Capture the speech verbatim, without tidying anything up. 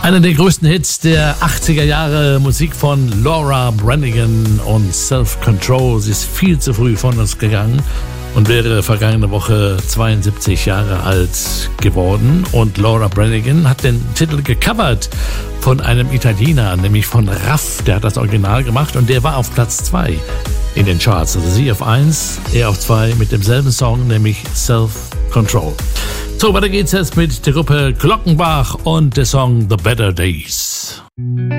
Einer der größten Hits der achtziger Jahre, Musik von Laura Branigan und Self-Control. Sie ist viel zu früh von uns gegangen und wäre vergangene Woche zweiundsiebzig Jahre alt geworden. Und Laura Branigan hat den Titel gecovert von einem Italiener, nämlich von Raff. Der hat das Original gemacht und der war auf Platz zwei in den Charts. Also sie auf eins, er auf zwei mit demselben Song, nämlich Self-Control. So, weiter geht's jetzt mit der Gruppe Glockenbach und der Song The Better Days.